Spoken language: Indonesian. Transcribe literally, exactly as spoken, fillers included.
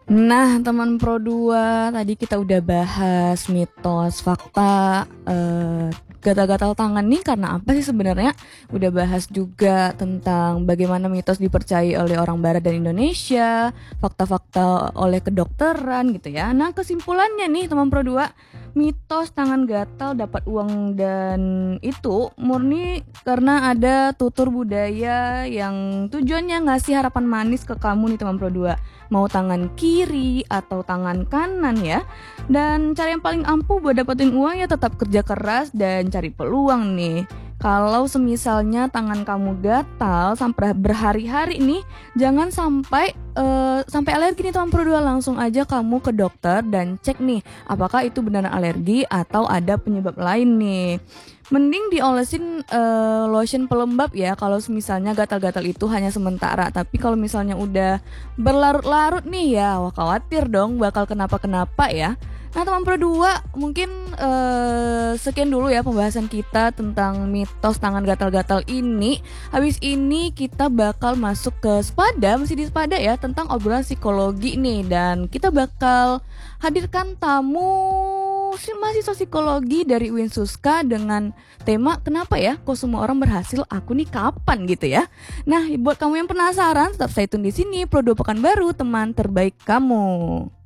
Nah, teman Pro dua, tadi kita udah bahas mitos, fakta, eh, gatal-gatal tangan nih karena apa sih sebenarnya? Udah bahas juga tentang bagaimana mitos dipercayai oleh orang Barat dan Indonesia, fakta-fakta oleh kedokteran gitu ya. Nah, kesimpulannya nih teman Pro dua, mitos tangan gatal dapat uang dan itu murni karena ada tutur budaya yang tujuannya ngasih harapan manis ke kamu nih teman Pro dua, mau tangan kiri atau tangan kanan ya. Dan cara yang paling ampuh buat dapetin uang ya tetap kerja keras dan cari peluang nih. Kalau semisalnya tangan kamu gatal sampai berhari-hari nih, jangan sampai eh, sampai alergi nih teman Pro dua, langsung aja kamu ke dokter dan cek nih apakah itu benar alergi atau ada penyebab lain nih. Mending diolesin eh, lotion pelembab ya kalau misalnya gatal-gatal itu hanya sementara. Tapi kalau misalnya udah berlarut-larut nih ya, wah khawatir dong bakal kenapa-kenapa ya. Nah teman Pro dua, mungkin eh, sekian dulu ya pembahasan kita tentang mitos tangan gatal-gatal ini. Habis ini kita bakal masuk ke Spada, masih di Spada ya, tentang obrolan psikologi nih. Dan kita bakal hadirkan tamu si mahasiswa psikologi dari U I N Suska dengan tema kenapa ya kok semua orang berhasil, aku nih kapan gitu ya. Nah, buat kamu yang penasaran tetap stay tune di sini. Pro dua Pekanbaru, teman terbaik kamu.